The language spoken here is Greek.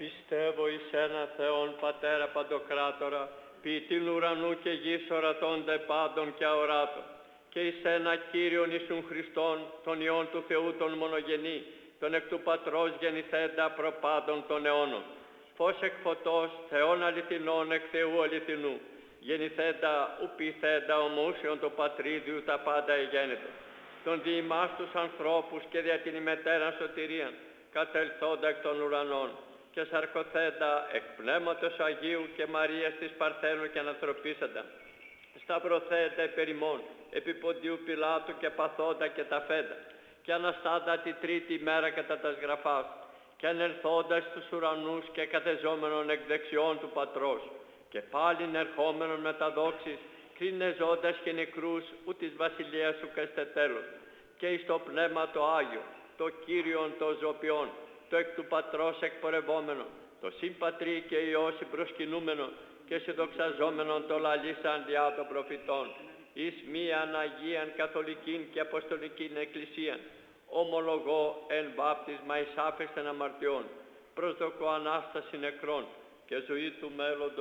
Πιστεύω εις ένα Θεόν Πατέρα Παντοκράτορα, ποιητήν ουρανού και γης ορατώνται πάντων και αοράτων, και εις ένα Κύριον Ιησούν Χριστόν, τον Υιόν του Θεού τον μονογενή, τον εκ του Πατρός γεννηθέντα προπάντων των αιώνων, φως εκ φωτός, Θεόν αληθινών εκ Θεού αληθινού, γεννηθέντα ου ποιηθέντα ομούσιον του Πατρίδιου τα πάντα εγέννητο, τον δι' ημάς τους ανθρώπους και δια την ημετέραν σωτηρίαν, κατελθόντα εκ των ουρανών, και σαρκωθέντα εκ Πνεύματος Αγίου και Μαρίας της Παρθένου και ανθρωπίσαντα, σταυρωθέντα επ' ερημών, επί Ποντίου Πιλάτου και παθόντα και τα φέντα, και αναστάντα τη τρίτη ημέρα κατά τας γραφάς, και ανελθόντας στους ουρανούς και κατεζόμενον εκ δεξιών του Πατρός, και πάλιν ερχόμενον με τα δόξης, κρίνε ζώντας και νεκρούς, ου της βασιλείας σου καίστε τέλος, και εις το Πνεύμα το Άγιο, το Κύριον το ζωοποιών, το εκ του Πατρός εκπορευόμενο, το συμπατρί και Υιό συμπροσκυνούμενο και συνδοξαζόμενον το λαλήσαν διά των προφητών, εις μίαν Αγίαν Καθολικήν και Αποστολικήν Εκκλησίαν, ομολογώ εν βάπτισμα εις άφεσθεν αμαρτιών, προσδοκώ Ανάσταση νεκρών και ζωή του μέλλοντος